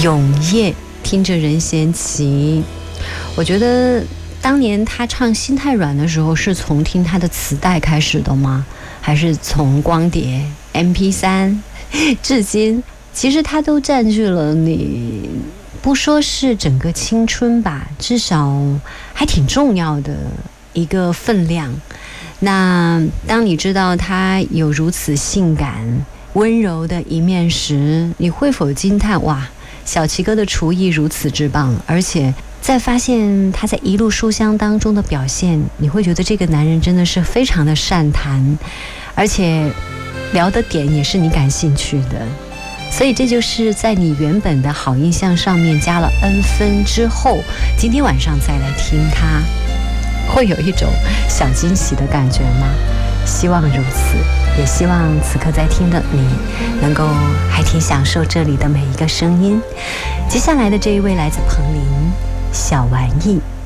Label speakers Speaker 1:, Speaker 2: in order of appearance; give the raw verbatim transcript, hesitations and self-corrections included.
Speaker 1: 永夜听着任贤齐，我觉得当年他唱《心太软》的时候，是从听他的磁带开始的吗？还是从光碟 M P 三？ 至今其实他都占据了你不说是整个青春吧，至少还挺重要的一个分量。那当你知道他有如此性感温柔的一面时，你会否惊叹，哇，小齐哥的厨艺如此之棒？而且在发现他在一路书香当中的表现，你会觉得这个男人真的是非常的善谈，而且聊的点也是你感兴趣的。所以这就是在你原本的好印象上面加了 N 分之后，今天晚上再来听他，会有一种小惊喜的感觉吗？希望如此，也希望此刻在听的你能够还挺享受这里的每一个声音。接下来的这一位来自彭羚，小玩意。